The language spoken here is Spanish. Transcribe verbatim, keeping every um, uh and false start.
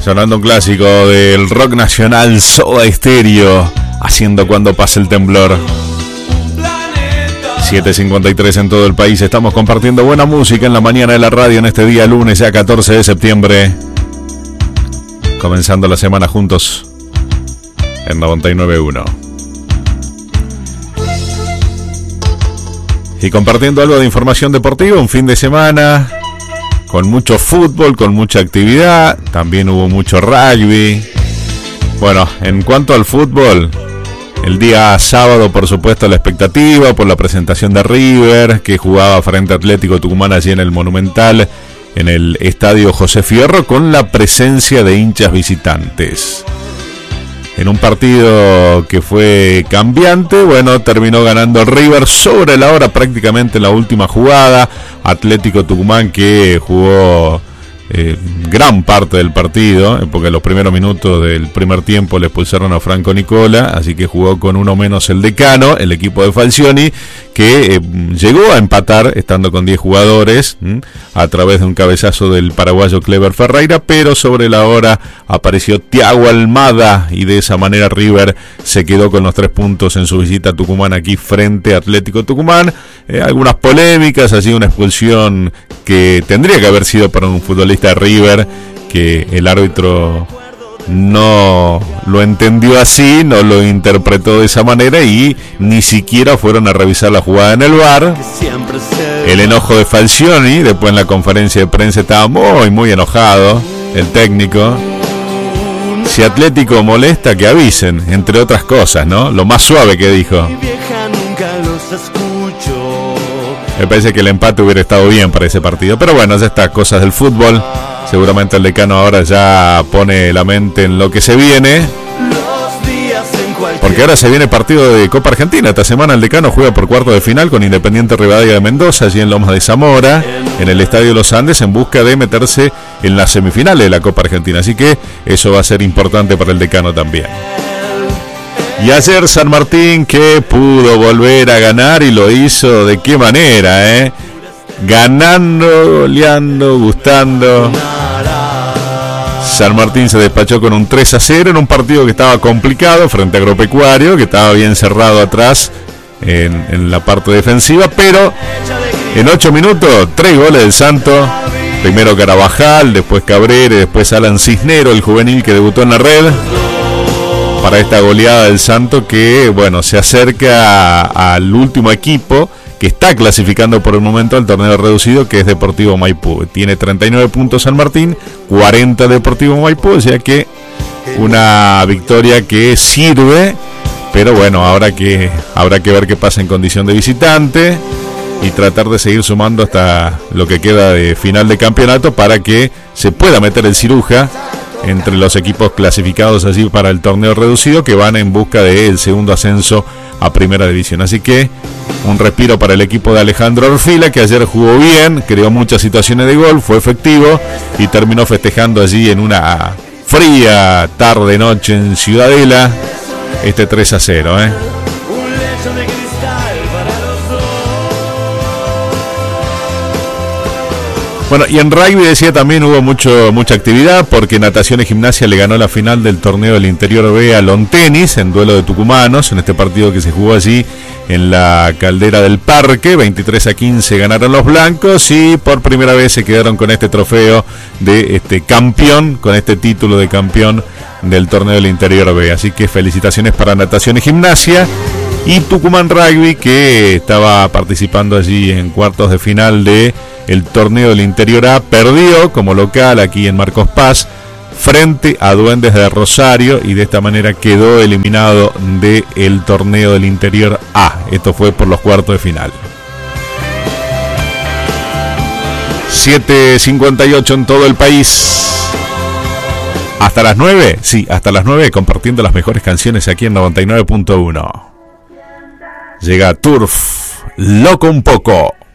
Sonando un clásico del rock nacional, Soda Stereo, haciendo Cuando pase el temblor. siete cincuenta y tres en todo el país. Estamos compartiendo buena música en la mañana de la radio en este día lunes, ya catorce de septiembre. Comenzando la semana juntos en noventa y nueve punto uno. Y compartiendo algo de información deportiva, un fin de semana con mucho fútbol, con mucha actividad. También hubo mucho rugby. Bueno, en cuanto al fútbol, el día sábado, por supuesto, la expectativa por la presentación de River, que jugaba frente a Atlético Tucumán allí en el Monumental, en el Estadio José Fierro, con la presencia de hinchas visitantes. En un partido que fue cambiante, bueno, terminó ganando River sobre la hora, prácticamente en la última jugada. Atlético Tucumán, que jugó eh, gran parte del partido, porque en los primeros minutos del primer tiempo le expulsaron a Franco Nicola, así que jugó con uno menos el Decano, el equipo de Falcioni, que eh, llegó a empatar estando con diez jugadores ¿m? a través de un cabezazo del paraguayo Cleber Ferreira, pero sobre la hora apareció Thiago Almada y de esa manera River se quedó con los tres puntos en su visita a Tucumán, aquí frente a Atlético Tucumán. Eh, algunas polémicas, así una expulsión que tendría que haber sido para un futbolista de River, que el árbitro no lo entendió así, no lo interpretó de esa manera y ni siquiera fueron a revisar la jugada en el V A R. El enojo de Falcioni, después en la conferencia de prensa estaba muy muy enojado el técnico. Si Atlético molesta, que avisen, entre otras cosas, ¿no? Lo más suave que dijo. Me parece que el empate hubiera estado bien para ese partido, pero bueno, ya está, cosas del fútbol. Seguramente el Decano ahora ya pone la mente en lo que se viene, porque ahora se viene partido de Copa Argentina. Esta semana el Decano juega por cuarto de final con Independiente Rivadavia de Mendoza, allí en Lomas de Zamora, en el Estadio Los Andes, en busca de meterse en las semifinales de la Copa Argentina. Así que eso va a ser importante para el Decano también. Y ayer San Martín, que pudo volver a ganar, y lo hizo de qué manera, ¿eh? Ganando, goleando, gustando. San Martín se despachó con un tres a cero en un partido que estaba complicado frente a Agropecuario, que estaba bien cerrado atrás en, en la parte defensiva, pero en ocho minutos, tres goles del Santo. Primero Carabajal, después Cabrera, después Alan Cisnero, el juvenil que debutó en la red, para esta goleada del Santo, que bueno, se acerca a, al último equipo que está clasificando por el momento al torneo reducido, que es Deportivo Maipú. Tiene treinta y nueve puntos San Martín, cuarenta Deportivo Maipú, o sea que una victoria que sirve, pero bueno, ahora que habrá que ver qué pasa en condición de visitante y tratar de seguir sumando hasta lo que queda de final de campeonato para que se pueda meter el Ciruja entre los equipos clasificados allí para el torneo reducido, que van en busca del segundo ascenso a primera división. Así que un respiro para el equipo de Alejandro Orfila, que ayer jugó bien, creó muchas situaciones de gol, fue efectivo y terminó festejando allí en una fría tarde noche en Ciudadela este tres a cero, ¿eh? Bueno, y en rugby, decía, también hubo mucho mucha actividad, porque Natación y Gimnasia le ganó la final del torneo del Interior B a Lontenis en duelo de tucumanos, en este partido que se jugó allí en la Caldera del Parque. Veintitrés a quince ganaron los blancos y por primera vez se quedaron con este trofeo de este campeón, con este título de campeón del torneo del Interior B. Así que felicitaciones para Natación y Gimnasia. Y Tucumán Rugby, que estaba participando allí en cuartos de final de el torneo del Interior A, perdió como local aquí en Marcos Paz frente a Duendes de Rosario y de esta manera quedó eliminado del torneo del Interior A. Esto fue por los cuartos de final. siete cincuenta y ocho en todo el país. Hasta las nueve, sí, hasta las nueve, compartiendo las mejores canciones aquí en noventa y nueve punto uno. Llega Turf, Loco un Poco.